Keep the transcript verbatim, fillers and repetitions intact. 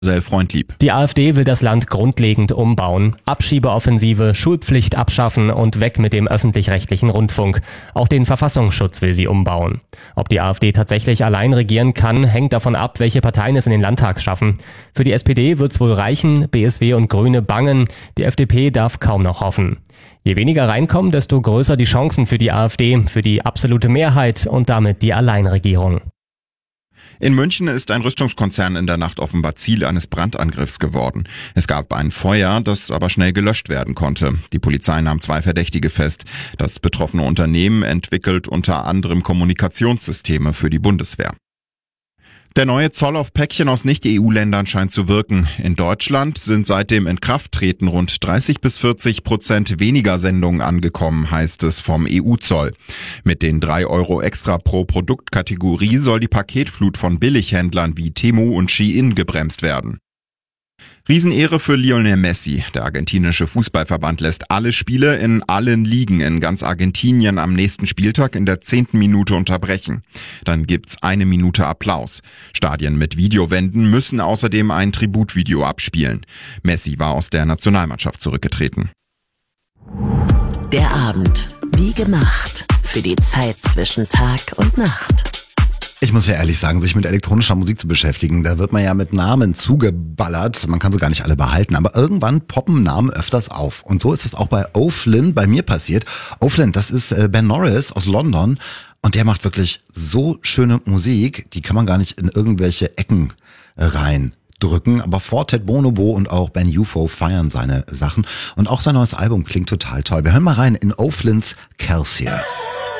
Marcel Freundlieb. Die AfD will das Land grundlegend umbauen. Abschiebeoffensive, Schulpflicht abschaffen und weg mit dem öffentlich-rechtlichen Rundfunk. Auch den Verfassungsschutz will sie umbauen. Ob die AfD tatsächlich allein regieren kann, hängt davon ab, welche Parteien es in den Landtag schaffen. Für die S P D wird's wohl reichen, B S W und Grüne bangen. Die F D P darf kaum noch hoffen. Je weniger reinkommen, desto größer die Chancen für die AfD, für die absolute Mehrheit und damit die Alleinregierung. In München ist ein Rüstungskonzern in der Nacht offenbar Ziel eines Brandangriffs geworden. Es gab ein Feuer, das aber schnell gelöscht werden konnte. Die Polizei nahm zwei Verdächtige fest. Das betroffene Unternehmen entwickelt unter anderem Kommunikationssysteme für die Bundeswehr. Der neue Zoll auf Päckchen aus Nicht-E U-Ländern scheint zu wirken. In Deutschland sind seit dem Inkrafttreten rund dreißig bis vierzig Prozent weniger Sendungen angekommen, heißt es vom E U-Zoll. Mit den drei Euro extra pro Produktkategorie soll die Paketflut von Billighändlern wie Temu und Shein gebremst werden. Riesenehre für Lionel Messi. Der argentinische Fußballverband lässt alle Spiele in allen Ligen in ganz Argentinien am nächsten Spieltag in der zehnten Minute unterbrechen. Dann gibt's eine Minute Applaus. Stadien mit Videowänden müssen außerdem ein Tributvideo abspielen. Messi war aus der Nationalmannschaft zurückgetreten. Der Abend, wie gemacht, für die Zeit zwischen Tag und Nacht. Ich muss ja ehrlich sagen, sich mit elektronischer Musik zu beschäftigen, da wird man ja mit Namen zugeballert. Man kann so gar nicht alle behalten, aber irgendwann poppen Namen öfters auf. Und so ist es auch bei O'Flynn bei mir passiert. O'Flynn, das ist Ben Norris aus London und der macht wirklich so schöne Musik, die kann man gar nicht in irgendwelche Ecken rein drücken, aber Fortet, Bonobo und auch Ben U F O feiern seine Sachen und auch sein neues Album klingt total toll. Wir hören mal rein in O'Flynn's Calcium.